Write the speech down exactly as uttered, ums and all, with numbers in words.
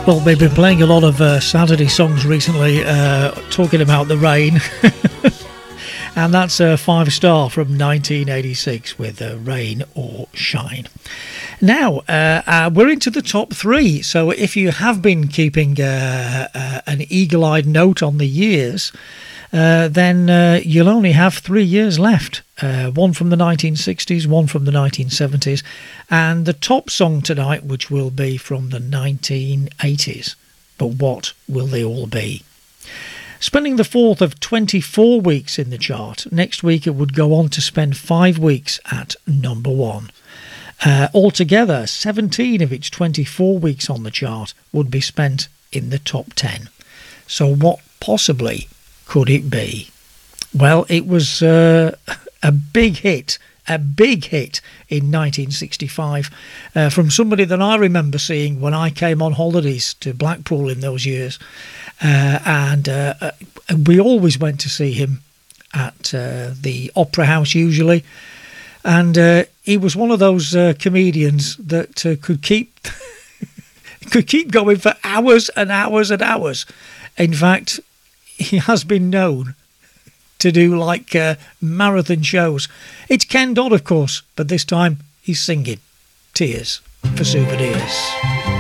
Well, we've been playing a lot of uh, Saturday songs recently, uh, talking about the rain. And that's a five star from nineteen eighty-six with uh, Rain or Shine. Now, uh, uh, we're into the top three. So if you have been keeping uh, uh, an eagle-eyed note on the years, uh, then uh, you'll only have three years left. Uh, one from the nineteen sixties, one from the nineteen seventies, and the top song tonight, which will be from the nineteen eighties. But what will they all be? Spending the fourth of twenty-four weeks in the chart, next week it would go on to spend five weeks at number one. Uh, altogether, seventeen of its twenty-four weeks on the chart would be spent in the top ten. So what possibly could it be? Well, it was uh, a big hit, a big hit in nineteen sixty-five uh, from somebody that I remember seeing when I came on holidays to Blackpool in those years. Uh, and uh, uh, we always went to see him at uh, the Opera House usually. And uh, he was one of those uh, comedians that uh, could keep could keep going for hours and hours and hours. In fact, he has been known to do like uh, marathon shows. It's Ken Dodd, of course, but this time he's singing Tears for Souvenirs.